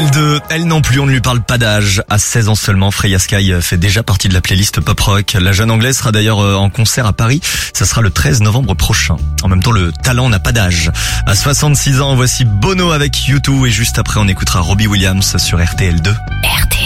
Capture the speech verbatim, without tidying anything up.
De Elle non plus, on ne lui parle pas d'âge. À seize ans seulement, Freya Sky fait déjà partie de la playlist pop rock. La jeune anglaise sera d'ailleurs en concert à Paris. Ça sera le treize novembre prochain. En même temps, le talent n'a pas d'âge. À soixante-six ans, voici Bono avec U deux et juste après, on écoutera Robbie Williams sur R T L deux. R T L deux.